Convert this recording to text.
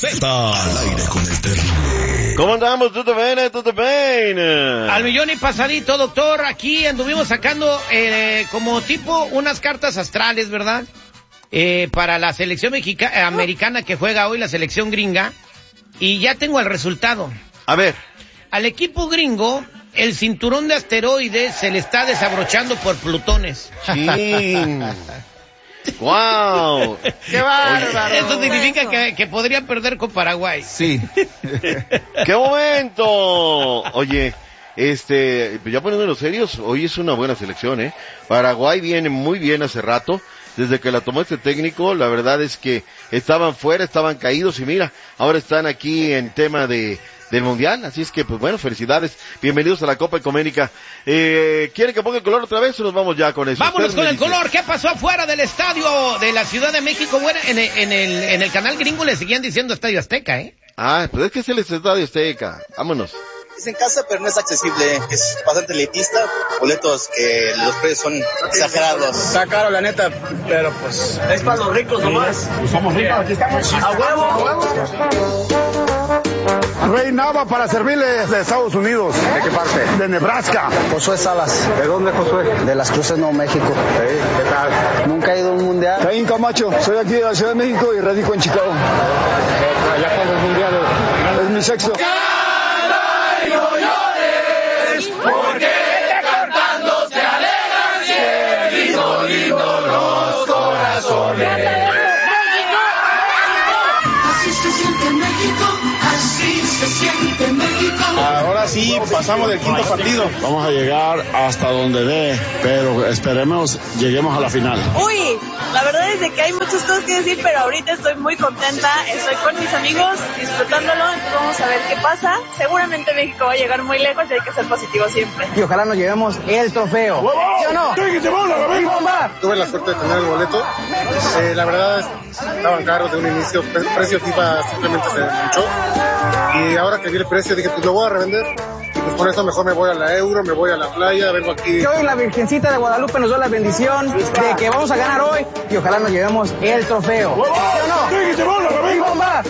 Está al aire con el terrible. ¿Cómo andamos? ¿Todo bien? ¿Todo bien? Al millón y pasadito, doctor. Aquí anduvimos sacando como tipo unas cartas astrales, ¿verdad? Para la selección americana que juega hoy, la selección gringa. Y ya tengo el resultado. A ver. Al equipo gringo, el cinturón de asteroides se le está desabrochando por plutones. ¡Chin! ¡Wow! ¡Qué bárbaro! Eso significa que podrían perder con Paraguay. Sí. ¡Qué momento! Oye, ya poniéndonos serios, hoy es una buena selección, ¿eh? Paraguay viene muy bien hace rato. Desde que la tomó este técnico, la verdad es que estaban fuera, estaban caídos y mira, ahora están aquí en tema del Mundial, así es que, pues bueno, felicidades, bienvenidos a la Copa Ecuménica. ¿Quieren que ponga el color otra vez o nos vamos ya con eso? Vámonos con el color. ¿Qué pasó afuera del estadio de la Ciudad de México? Bueno, en el canal gringo le seguían diciendo Estadio Azteca, ¿eh? Ah, pues es que es el Estadio Azteca, vámonos. Es en casa, pero no es accesible, es bastante elitista, boletos que los precios son exagerados. Está caro la neta, pero pues es para los ricos nomás. Pues somos ricos, aquí estamos. ¡A huevo! ¡A huevo! Rey Nava para servirles de Estados Unidos. ¿De qué parte? De Nebraska. Josué Salas. ¿De dónde, Josué? De Las Cruces, Nuevo México. Sí, ¿qué tal? Nunca he ido a un mundial. Caín Camacho, soy aquí de la Ciudad de México y radico en Chicago. Ya cuando el mundial es mi sexo. Porque cantando se alegran siempre, lindo los corazones. Así se siente México, así se siente México. Ahora sí, pasamos del quinto partido. Vamos a llegar hasta donde dé, pero esperemos lleguemos a la final. Uy, la verdad es de que hay muchas cosas que decir, pero ahorita estoy muy contenta, estoy con mis amigos, disfrutándolo, entonces vamos a ver qué pasa. Seguramente México va a llegar muy lejos y hay que ser positivo siempre. Y ojalá nos llevemos el trofeo. ¿Sí o no? ¡Bomba! Tuve la suerte de tener el boleto. La verdad, estaban caros de un inicio, el precio FIFA simplemente se desmanchó. Y ahora que vi el precio dije, pues lo voy a revender. Y pues por eso mejor me voy a la Euro, me voy a la playa, vengo aquí. Que hoy la Virgencita de Guadalupe nos dio la bendición de que vamos a ganar hoy y ojalá nos llevemos el trofeo. ¿Sí o no? ¡Bomba!